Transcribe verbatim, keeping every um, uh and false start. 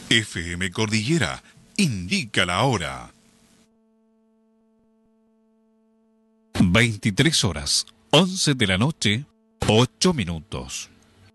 F M Cordillera indica la hora. veintitrés horas, once de la noche, ocho minutos.